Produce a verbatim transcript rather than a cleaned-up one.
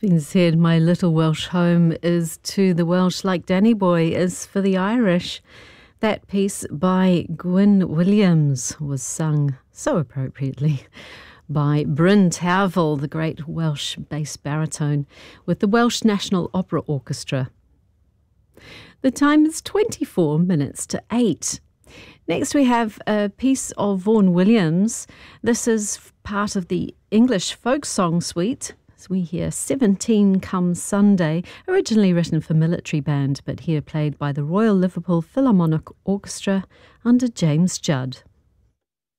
been said, my little Welsh home is to the Welsh like Danny Boy is for the Irish. That piece by Gwyn Williams was sung so appropriately by Bryn Terfel, the great Welsh bass baritone, with the Welsh National Opera Orchestra. The time is twenty-four minutes to eight. Next we have a piece of Vaughan Williams. This is part of the English folk song suite. As we hear seventeen Come Sunday, originally written for military band, but here played by the Royal Liverpool Philharmonic Orchestra under James Judd.